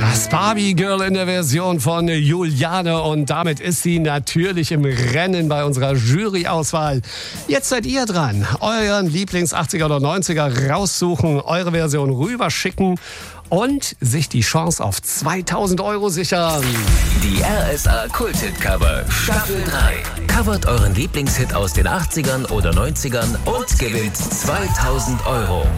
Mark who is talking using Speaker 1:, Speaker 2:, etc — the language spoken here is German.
Speaker 1: Das Barbie Girl in der Version von Juliane und damit ist sie natürlich im Rennen bei unserer Juryauswahl. Jetzt seid ihr dran. Euren Lieblings-80er oder 90er raussuchen, eure Version rüberschicken und sich die Chance auf 2000 € sichern.
Speaker 2: Die RSA Kult-Hit-Cover Staffel 3. Covert euren Lieblingshit aus den 80ern oder 90ern und gewinnt 2000 €.